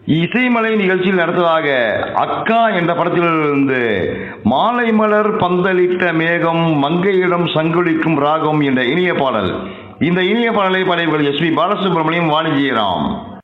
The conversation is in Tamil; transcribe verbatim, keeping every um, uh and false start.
இசைமலை நிகழ்ச்சியில் நடத்ததாக அக்கா என்ற படத்திலிருந்து மாலை மலர் பந்தலிட்ட மேகம் மங்கையிடம் சங்கொலிக்கும் ராகம் என்ற இனிய பாடல். இந்த இனிய பாடலை பாடியவர்கள் எஸ் பி பாலசுப்ரமணியம், வாணி ஜெயராம்.